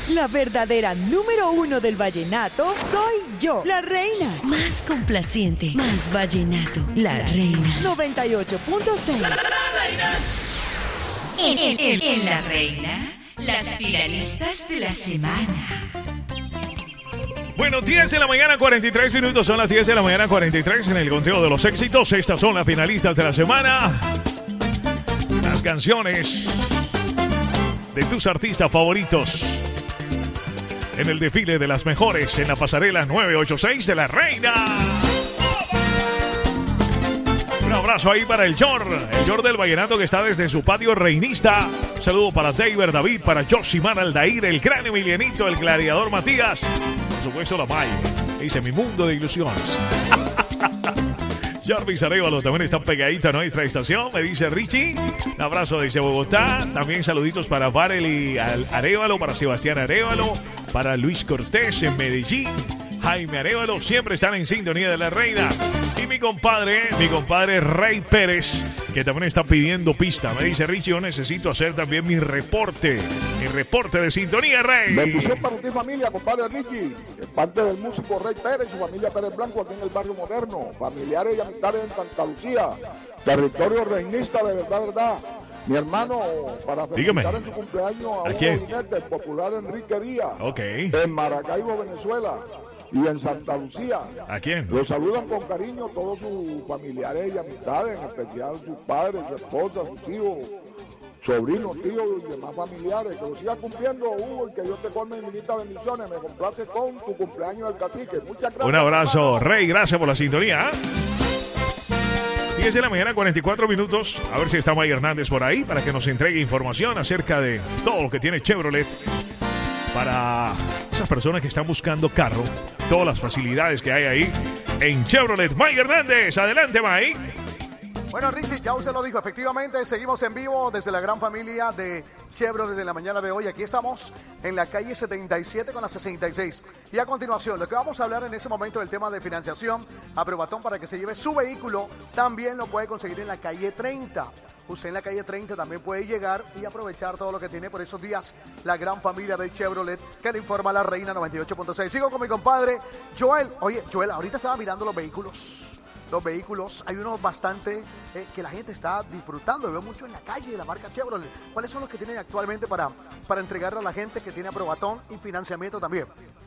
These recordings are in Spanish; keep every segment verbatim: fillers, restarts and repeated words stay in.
La verdadera número uno del vallenato soy yo, la reina. Más complaciente, más vallenato, la reina. noventa y ocho punto seis. La, la, la reina. En, en, en, en La Reina, las finalistas de la semana. Bueno, diez de la mañana, cuarenta y tres minutos. Son las diez de la mañana, cuarenta y tres en el conteo de los éxitos. Estas son las finalistas de la semana. Las canciones de tus artistas favoritos en el desfile de las mejores en la pasarela nueve ocho seis de La Reina. Un abrazo ahí para el Yor, el Yor del vallenato que está desde su patio reinista. Un saludo para David David, para Josimar Aldair, el gran Emilianito, el gladiador Matías. Por supuesto la May, dice mi mundo de ilusiones. Jarvis Arevalo también está pegadita a nuestra estación, me dice Richie. Un abrazo desde Bogotá. También saluditos para Varely Arevalo, para Sebastián Arevalo, para Luis Cortés en Medellín. Jaime Arevalo, siempre están en sintonía de La Reina. Y mi compadre, mi compadre Rey Pérez, que también está pidiendo pista. Me dice Richie, yo necesito hacer también mi reporte. Mi reporte de sintonía, Rey. Bendición para ti, familia, compadre Richie. De parte del músico Rey Pérez y su familia Pérez Blanco aquí en el barrio moderno. Familiares y amistades en Santa Lucía. Territorio reinista, de verdad, verdad. Mi hermano, para felicitar en su cumpleaños a, ¿A un quién? gobinete, el popular Enrique Díaz. Ok. En Maracaibo, Venezuela. Y en Santa Lucía. ¿A quién? Los saludan con cariño todos sus familiares y amistades, en especial sus padres, su esposa, sus hijos, sobrinos, tíos y demás familiares. Que lo siga cumpliendo, Hugo, y que Dios te colme infinitas bendiciones. Me complace con tu cumpleaños del cacique. Muchas gracias. Un abrazo, hermano. Rey, gracias por la sintonía. diez de la mañana, cuarenta y cuatro minutos. A ver si está May Hernández por ahí para que nos entregue información acerca de todo lo que tiene Chevrolet para esas personas que están buscando carro, todas las facilidades que hay ahí en Chevrolet. May Hernández, adelante, May. Bueno, Richie, ya usted lo dijo, efectivamente, seguimos en vivo desde la gran familia de Chevrolet de la mañana de hoy. Aquí estamos en la calle setenta y siete con la sesenta y seis. Y a continuación, lo que vamos a hablar en ese momento del tema de financiación, aprobatón para que se lleve su vehículo, también lo puede conseguir en la calle treinta. Usted en la calle treinta también puede llegar y aprovechar todo lo que tiene por esos días la gran familia de Chevrolet que le informa La Reina noventa y ocho punto seis. Sigo con mi compadre Joel. Oye, Joel, ahorita estaba mirando los vehículos. Los vehículos, hay unos bastante eh, que la gente está disfrutando. Veo mucho en la calle de la marca Chevrolet. ¿Cuáles son los que tienen actualmente para, para entregarle a la gente que tiene aprobatón y financiamiento también?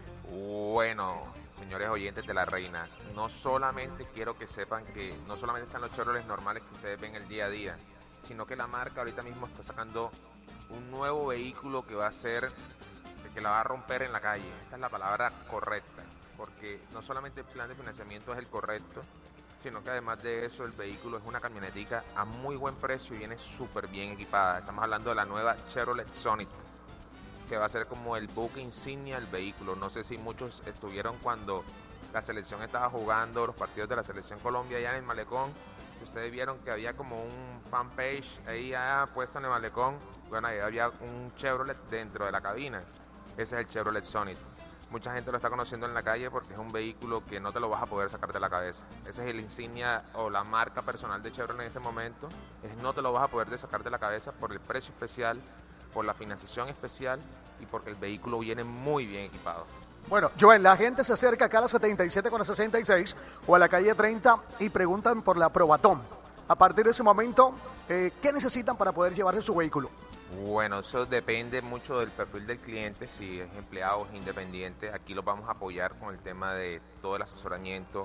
Bueno, señores oyentes de La Reina, no solamente quiero que sepan que no solamente están los Chevrolet normales que ustedes ven el día a día, sino que la marca ahorita mismo está sacando un nuevo vehículo que va a ser, que la va a romper en la calle. Esta es la palabra correcta, porque no solamente el plan de financiamiento es el correcto, sino que además de eso el vehículo es una camionetica a muy buen precio y viene súper bien equipada. Estamos hablando de la nueva Chevrolet Sonnet, que va a ser como el buque insignia del vehículo. No sé si muchos estuvieron cuando la selección estaba jugando los partidos de la Selección Colombia allá en el Malecón. Ustedes vieron que había como un fanpage ahí ya puesto en el Malecón. Bueno, ahí había un Chevrolet dentro de la cabina. Ese es el Chevrolet Sonnet. Mucha gente lo está conociendo en la calle porque es un vehículo que no te lo vas a poder sacar de la cabeza. Esa es el insignia o la marca personal de Chevrolet en este momento. Es no te lo vas a poder sacar de la cabeza por el precio especial, por la financiación especial y porque el vehículo viene muy bien equipado. Bueno, Joel, la gente se acerca acá a la setenta y siete con la sesenta y seis o a la calle treinta y preguntan por la aprobatón. A partir de ese momento, eh, ¿qué necesitan para poder llevarse su vehículo? Bueno, eso depende mucho del perfil del cliente, si es empleado o es independiente. Aquí los vamos a apoyar con el tema de todo el asesoramiento,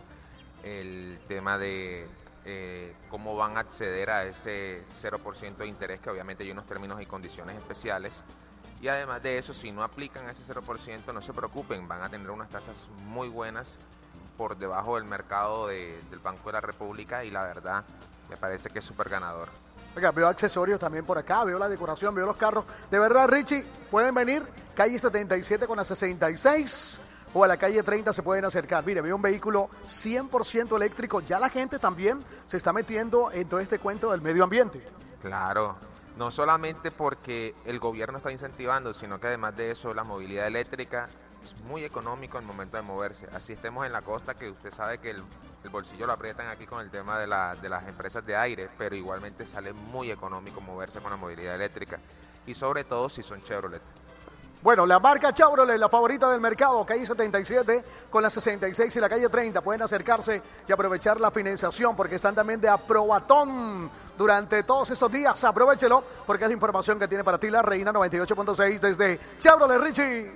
el tema de eh, cómo van a acceder a ese cero por ciento de interés, que obviamente hay unos términos y condiciones especiales. Y además de eso, si no aplican ese cero por ciento, no se preocupen, van a tener unas tasas muy buenas por debajo del mercado de, del Banco de la República y la verdad me parece que es súper ganador. Oiga, veo accesorios también por acá, veo la decoración, veo los carros. De verdad, Richie, pueden venir, calle setenta y siete con la sesenta y seis o a la calle treinta se pueden acercar. Mire, veo un vehículo cien por ciento eléctrico. Ya la gente también se está metiendo en todo este cuento del medio ambiente. Claro, no solamente porque el gobierno está incentivando, sino que además de eso la movilidad eléctrica es muy económico en el momento de moverse. Así estemos en la costa, que usted sabe que el, el bolsillo lo aprietan aquí con el tema de, la, de las empresas de aire, pero igualmente sale muy económico moverse con la movilidad eléctrica y sobre todo si son Chevrolet. Bueno, la marca Chevrolet, la favorita del mercado, calle setenta y siete con la sesenta y seis y la calle treinta. Pueden acercarse y aprovechar la financiación porque están también de aprobatón durante todos esos días. Aprovechelo porque es la información que tiene para ti la Reina noventa y ocho punto seis desde Chevrolet, Richie.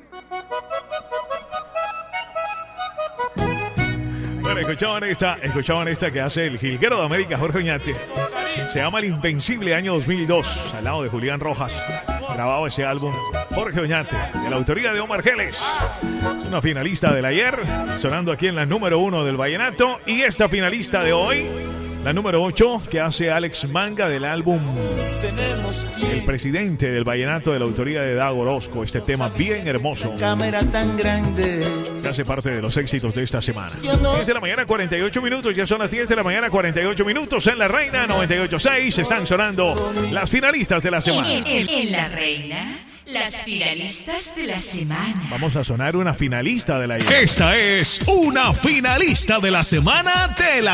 Bueno, escuchaban esta, escuchaban esta que hace el jilguero de América, Jorge Oñate. Se llama El Invencible, año dos mil dos, al lado de Julián Rojas. Grabado ese álbum Jorge Oñate, de la autoría de Omar Geles. Es una finalista del ayer, sonando aquí en la número uno del vallenato. Y esta finalista de hoy, la número ocho, que hace Alex Manga del álbum El Presidente del vallenato, de la autoría de Dago Orozco. Este tema bien hermoso, que hace parte de los éxitos de esta semana. diez de la mañana, cuarenta y ocho minutos. Ya son las diez de la mañana, cuarenta y ocho minutos. En La Reina noventa y ocho punto seis están sonando las finalistas de la semana. En, en, en La Reina, las finalistas de la semana. Vamos a sonar una finalista de la... Esta es una finalista de la semana de la